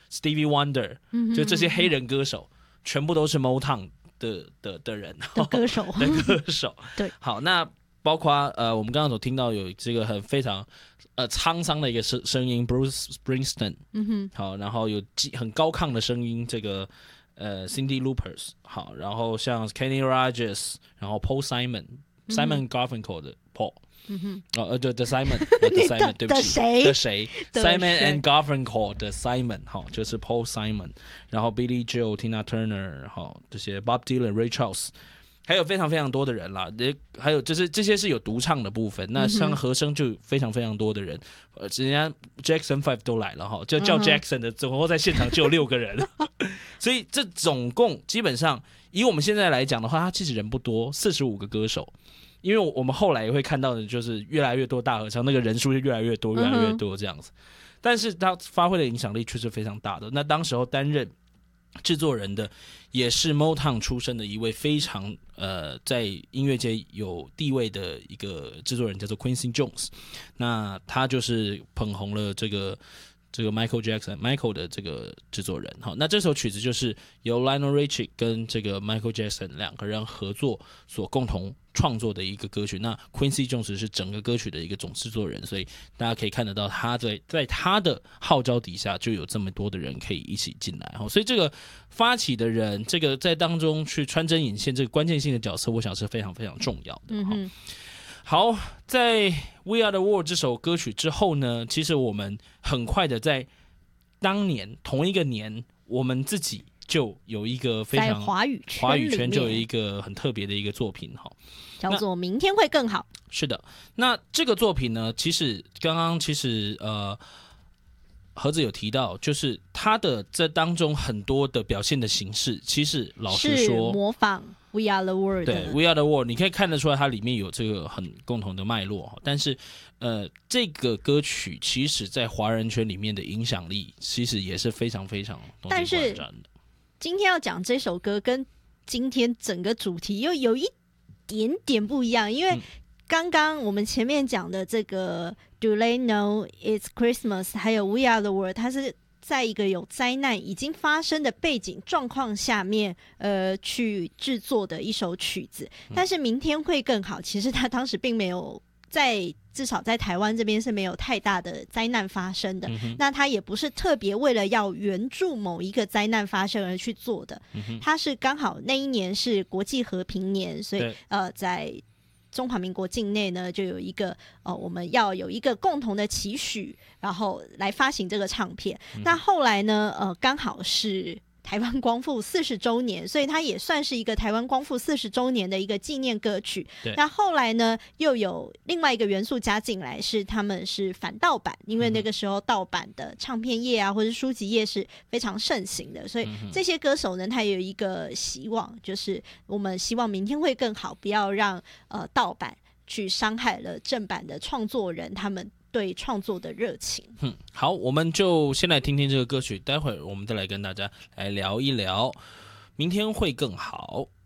Stevie Wonder，就这些黑人歌手，全部都是 Motown 的人的歌手的歌手。 对， 好，那包括我们刚刚所听到有这个非常沧桑的一个声音 Bruce Springsteen，好，然后有很高亢的声音，这个Cyndi Lauper， 好，然后像 Kenny Rogers， 然后 Paul Simon Garfunkel 的 Paul。对 ，The Simon， 对不起，的谁 ？Simon and Garfunkel 的 Simon， 好，就是 Paul Simon， 然后 Billy Joel、Tina Turner， 好，这些 Bob Dylan、Ray Charles， 还有非常非常多的人啦。还有就是这些是有独唱的部分，那像和声就非常非常多的人，人家 Jackson 5都来了哈，就叫 Jackson 的，总共在现场就有6个人，所以这总共基本上以我们现在来讲的话，他其实人不多，45个歌手。因为我们后来也会看到的，就是越来越多大合唱，那个人数就越来越多，越来越多这样子。但是他发挥的影响力却是非常大的。那当时候担任制作人的也是 Motown 出身的一位非常在音乐界有地位的一个制作人，叫做 Quincy Jones。那他就是捧红了这个 Michael Jackson 的这个制作人。好，那这首曲子就是由 Lionel Richie 跟这个 Michael Jackson 2个人合作所共同创作的一个歌曲。那 Quincy Jones 是整个歌曲的一个总制作人，所以大家可以看得到他在他的号召底下就有这么多的人可以一起进来。所以这个发起的人，这个在当中去穿针引线这个关键性的角色，我想是非常非常重要的。好，在 We Are the World 这首歌曲之后呢，其实我们很快的在当年同一个年，我们自己就有一个非常在华语圈就有一个很特别的一个作品， 叫做《明天会更好》。 是的，那这个作品呢，其实刚刚盒子有提到，就是他的这当中很多的表现的形式，其实老实说是模仿 We Are the World。 对 We Are the World， 你可以看得出来它里面有这个很共同的脉络。但是这个歌曲其实在华人圈里面的影响力其实也是非常非常动静万丈的。 今天要讲这首歌跟今天整个主题又有一点点不一样，因为刚刚我们前面讲的这个 Do They Know It's Christmas 还有 We Are the World， 它是在一个有灾难已经发生的背景状况下面去制作的一首曲子。但是明天会更好，其实它当时并没有至少在台湾这边是没有太大的灾难发生的。那它也不是特别为了要援助某一个灾难发生而去做的。它是刚好那一年是国际和平年，所以在中华民国境内呢，就有一个我们要有一个共同的期许，然后来发行这个唱片。那后来呢，刚好是台湾光复40周年，所以它也算是一个台湾光复40周年的一个纪念歌曲。那后来呢，又有另外一个元素加进来，是他们是反盗版，因为那个时候盗版的唱片业啊，或者书籍业是非常盛行的，所以这些歌手呢，他有一个希望，就是我们希望明天会更好，不要让盗版去伤害了正版的创作人他们对创作的热情。 好，我们就先来听听这个歌曲，待会儿我们再来跟大家来聊一聊明天会更好。